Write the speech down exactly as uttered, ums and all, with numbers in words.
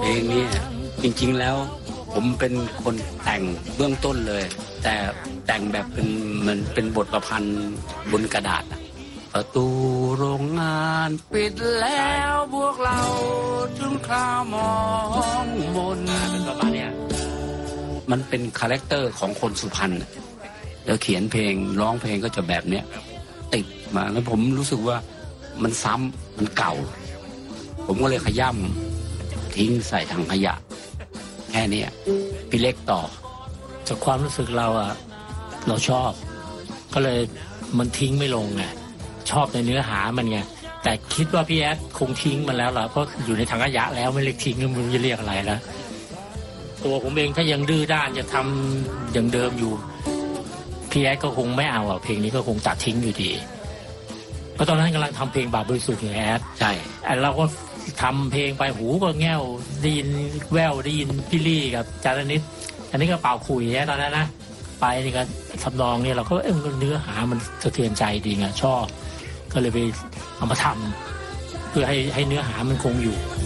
เพลงนี้จริงๆแล้วผมเป็นคนแต่งเบื้องต้นเลยแต่แต่งแบบเป็นมันเป็นบทประพันธ์บนกระดาษประตูโรงงานปิดแล้วพวกเราถึงคราวมองมนเป็นประมาณนี้มันเป็นคาแรคเตอร์ของคนสุพรรณแล้วเขียนเพลงร้องเพลงก็จะแบบเนี้ยติดมาแล้วผมรู้สึกว่ามันซ้ำมันเก่าผมก็เลยขย่ำทิ้งใส่ถังขยะแค่นี้พี่เล็กต่อจากความรู้สึกเราอะเราชอบก็เลยมันทิ้งไม่ลงไงชอบในเนื้อหามันไงแต่คิดว่าพี่แอดคงทิ้งมันแล้วล่ะเพราะอยู่ในถังขยะแล้วไม่เรียกทิ้งมันจะเรียกอะไรแล้วตัวผมเองถ้ายังดื้อด้านจะทำอย่างเดิมอยู่พี่แอดก็คงไม่เอาอ่ะเพลงนี้ก็คงตัดทิ้งอยู่ดีเพราะตอนนั้นกำลังทำเพลงบาปบริสุทธิ์อยู่แอดใช่เราก็ทำเพลงไปหูก็แง่วได้ยินแววได้ยินพี่ลี่กับจารณิตอันนี้ก็เป่าคุยแค่ตอนนั้นนะไปนี่ก็ทำนองเนี่ยเราก็เออเนื้อหามันสะเทือนใจดีไงชอบก็เลยไปเอามาทำเพื่อให้ให้เนื้อหามันคงอยู่